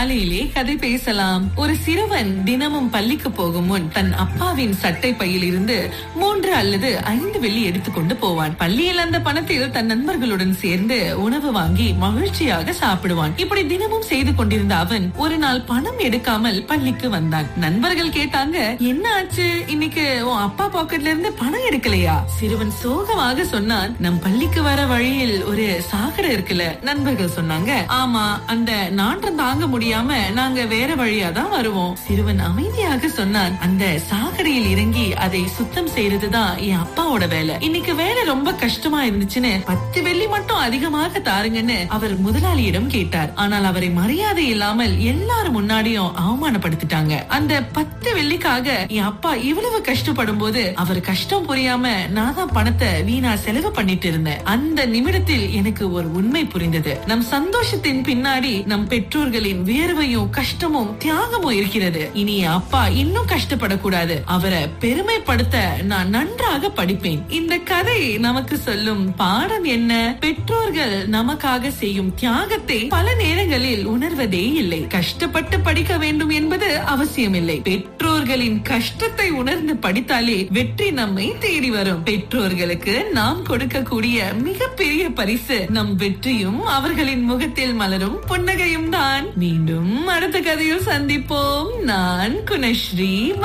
காலையிலே கதை பேசலாம். ஒரு சிறுவன் தினமும் பள்ளிக்கு போகும் முன் தன் அப்பாவின் சட்டை பையில் இருந்து 3 அல்லது 5 வெள்ளி எடுத்துக்கொண்டு போவான். பள்ளியில் அந்த பணத்தில் தன் நண்பர்களுடன் சேர்ந்து உணவு வாங்கி மகிழ்ச்சியாக சாப்பிடுவான். இப்படி தினமும் செய்து கொண்டிருந்த அவன் ஒரு நாள் பணம் எடுக்காமல் பள்ளிக்கு வந்தான். நண்பர்கள் கேட்டாங்க, என்ன ஆச்சு, இன்னைக்கு உன் அப்பா பாக்கெட்ல இருந்து பணம் எடுக்கலையா? சிறுவன் சோகமாக சொன்னான், நம் பள்ளிக்கு வர வழியில் ஒரு சாக்கடை இருக்குல்ல. நண்பர்கள் சொன்னாங்க, ஆமா, அந்த நாற்றம் தாங்க முடியாம நாங்க வேற வழியா தான் வருவோம். சிறுவன் அமைதியாக சொன்னான், அந்த சாக்கடையில் இறங்கி அதை சுத்தம் செய்யறதுதான் என் அப்பாவோட வேலை. இன்னைக்கு வேலை ரொம்ப கஷ்டமா இருந்துச்சுன்னு 10 வெள்ளி மட்டும் அதிகமாக தாருங்கன்னு அவர் முதலாளியிடம் கேட்டார். ஆனால் அவரை மரியாதை இல்லாமல் எல்லாரும் முன்னாடியும் அவமானப்படுத்திட்டாங்க. அந்த 10 வெள்ளிக்காக என் அப்பா இவ்வளவு கஷ்டப்படும் போது அவர் கஷ்டம் புரியாம நான் தான் பணத்தை வீணா செலவு பண்ணிட்டு இருந்தேன். அந்த நிமிடத்தில் எனக்கு ஒரு உண்மை புரிந்தது. நம் சந்தோஷத்தின் பின்னாடி நம் பெற்றோர்களின் வியர்வையும் கஷ்டமும் தியாகமும் இருக்கிறது. இனி என் அப்பா இன்னும் கஷ்டப்படக்கூடாது. அவரை பெருமைப்படுத்த நான் நன்றாக படிப்பேன். இந்த கதை நமக்கு சொல்லும் பாடம் என்ன? பெற்றோர்கள் நமக்காக செய்யும் தியாகத்தை பல நேரங்களில் உணர்வதே இல்லை. கஷ்டப்பட்டு படிக்க வேண்டும் என்பது அவசியமில்லை. பெற்றோர்களின் கஷ்டத்தை உணர்ந்து படித்தாலே வெற்றி நம்மை தேடி வரும். பெற்றோர்களுக்கு நாம் கொடுக்கக்கூடிய மிகப்பெரிய பரிசு நம் வெற்றியும் அவர்களின் முகத்தில் மலரும் புன்னகையும் தான். மீண்டும் அடுத்த கதையில் சந்திப்போம். நான் குணஸ்ரீ.